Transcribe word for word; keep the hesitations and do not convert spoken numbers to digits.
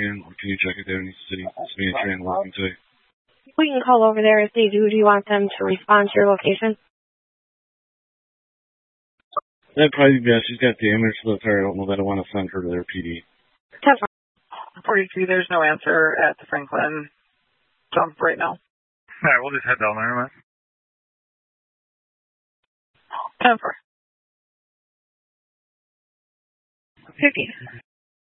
in, or can you check if they have any city speed train working today? We can call over there if they do. Do you want them to respond to your location? That'd probably be best. She's got damage to the tire. I don't know that I want to send her to their P D. ten forty-three, there's no answer at the Franklin dump right now. Alright, we'll just head down there, man. ten four. fifty.